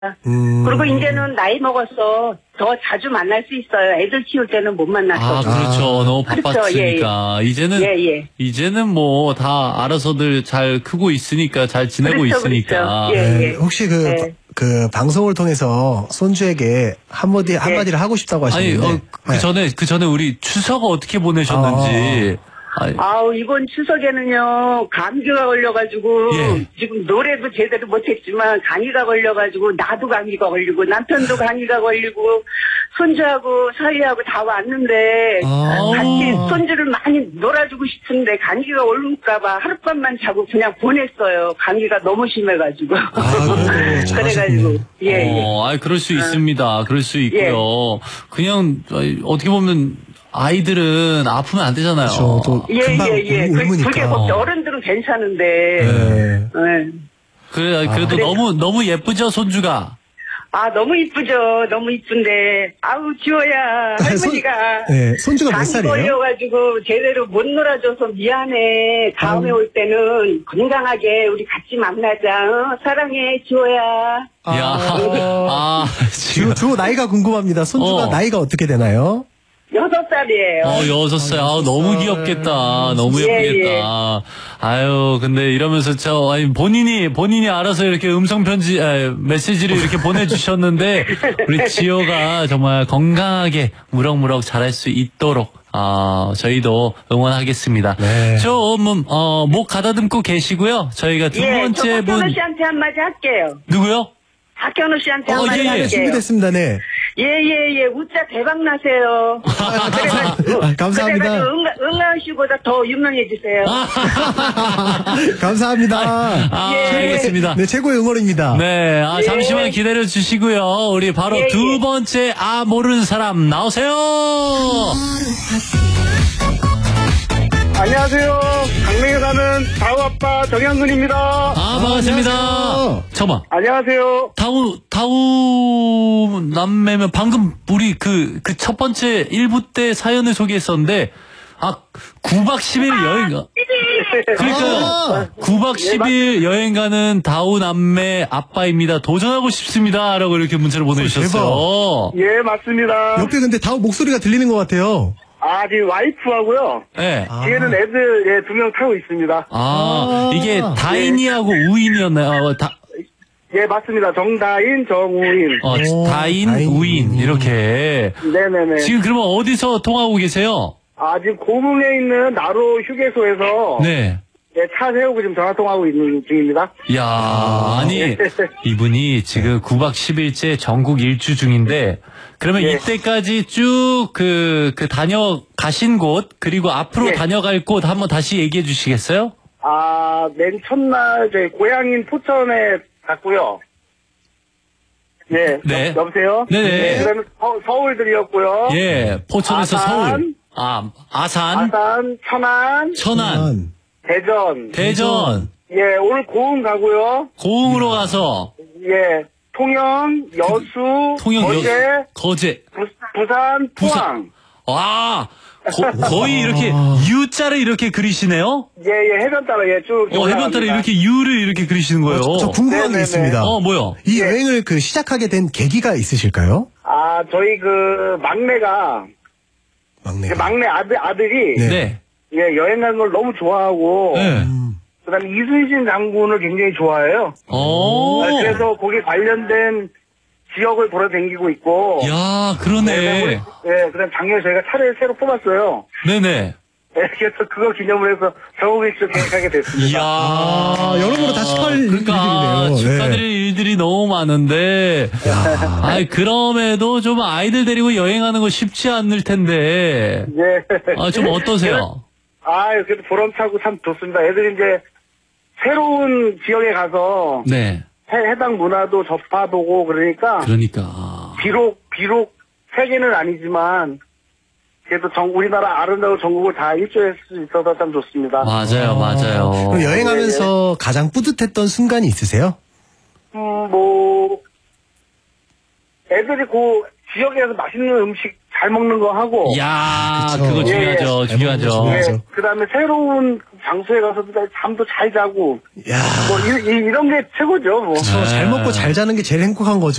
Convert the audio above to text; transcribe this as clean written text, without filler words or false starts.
그리고 이제는 나이 먹어서 더 자주 만날 수 있어요. 애들 키울 때는 못 만났어. 그렇죠. 너무 바빴으니까. 그렇죠. 이제는 뭐 다 알아서들 잘 크고 있으니까 잘 지내고 그렇죠, 있으니까. 그렇죠. 혹시 그 방송을 통해서 손주에게 한마디를 하고 싶다고 하시는데. 그 전에 우리 추석 어떻게 보내셨는지. 이번 추석에는요, 감기가 걸려가지고, 지금 노래도 제대로 못했지만, 감기가 걸려가지고, 나도 감기가 걸리고, 남편도 감기가 걸리고, 손주하고 사위하고 다 왔는데, 같이 손주를 많이 놀아주고 싶은데, 감기가 올까봐 하룻밤만 자고 그냥 보냈어요. 감기가 너무 심해가지고. 그래가지고, 그럴 수 있습니다. 그럴 수 있고요. 그냥, 어떻게 보면, 아이들은 아프면 안 되잖아요. 그렇죠. 또 금방 옮으니까. 그게 어른들은 괜찮은데. 그래도 너무 예쁘죠, 손주가? 너무 이쁘죠. 너무 이쁜데. 지호야, 할머니가. 손주가 몇 살이에요? 감기 걸려가지고 제대로 못 놀아줘서 미안해. 다음에 올 때는 건강하게 우리 같이 만나자. 사랑해, 지호야. 지호 나이가 궁금합니다. 손주가 나이가 어떻게 되나요? 6살이에요. 6살. 너무 귀엽겠다. 너무 예쁘겠다. 근데 이러면서 본인이 알아서 이렇게 메시지를 이렇게 보내주셨는데, 우리 지호가 정말 건강하게 무럭무럭 잘할 수 있도록, 저희도 응원하겠습니다. 네. 목 가다듬고 계시고요. 저희가 두 번째 분. 박현우 씨한테 한마디 할게요. 누구요? 박현우 씨한테 한마디 할게요. 준비됐습니다. 네. 웃자 대박 나세요. 감사합니다. 그래가지고 응가은 씨보다 더 유명해지세요. 감사합니다. 알겠습니다. 네, 최고의 응원입니다. 네, 잠시만 기다려 주시고요. 우리 바로 두 번째 모르는 사람 나오세요. 안녕하세요. 강릉에 사는 다우 아빠 정양근입니다. 반갑습니다. 잠깐만. 안녕하세요. 다우 남매면 방금 우리 그 첫 번째 1부 때 사연을 소개했었는데 9박 10일 여행 그러니까요. 9박 10일 여행 가는 다우 남매 아빠입니다. 도전하고 싶습니다. 라고 이렇게 문자를 보내주셨어요. 예, 맞습니다. 옆에 근데 다우 목소리가 들리는 것 같아요. 지금 와이프하고요. 네. 뒤에는 애들 2명 타고 있습니다. 이게 다인이하고 우인이었나요? 예, 맞습니다. 정다인, 정우인. 다인, 우인, 이렇게. 네네네. 지금 그러면 어디서 통화하고 계세요? 지금 고흥에 있는 나로 휴게소에서. 네. 차 세우고 지금 전화통화하고 있는 중입니다. 이분이 지금 9박 10일째 전국 일주 중인데, 그러면 이때까지 쭉 다녀가신 곳, 그리고 앞으로 다녀갈 곳 한번 다시 얘기해 주시겠어요? 맨 첫날, 고향인 포천에 갔고요. 네. 여보세요? 네네. 그다음에 서울 들이었고요. 포천에서 서울. 아산. 천안. 대전. 오늘 고흥 가고요. 고흥으로 가서. 통영, 여수, 거제. 부산, 포항. 거의 이렇게 U자를 이렇게 그리시네요? 해변 따라 쭉. 해변 따라 이렇게 U를 이렇게 그리시는 거예요. 저 궁금한 게 있습니다. 뭐요? 이 여행을 시작하게 된 계기가 있으실까요? 저희 막내가. 막내 아들이. 여행 가는 걸 너무 좋아하고. 그다음에 이순신 장군을 굉장히 좋아해요. 그래서 거기에 관련된 지역을 돌아다니고 있고. 그러네. 그다음 작년에 저희가 차를 새로 뽑았어요. 네네. 그래서 그거 기념을 해서 전국 일주 계획하게 됐습니다. 여러모로 다 축하할 일들이네요. 축하드릴 일들이 너무 많은데. 그럼에도 좀 아이들 데리고 여행하는 거 쉽지 않을 텐데. 좀 어떠세요? 그래도 보람차고 참 좋습니다. 애들이 이제 새로운 지역에 가서. 해당 문화도 접하보고 그러니까. 비록 세계는 아니지만 그래도 우리나라 아름다운 전국을 다 일조할 수 있어서 참 좋습니다. 맞아요. 그럼 여행하면서 가장 뿌듯했던 순간이 있으세요? 애들이 지역에서 맛있는 음식 잘 먹는 거 하고. 야, 그쵸. 그거 중요하죠. 중요하죠. 네, 그다음에 새로운 장소에 가서도 잠도 잘 자고. 야, 뭐 이런 게 최고죠. 뭐. 그쵸. 잘 먹고 잘 자는 게 제일 행복한 거죠.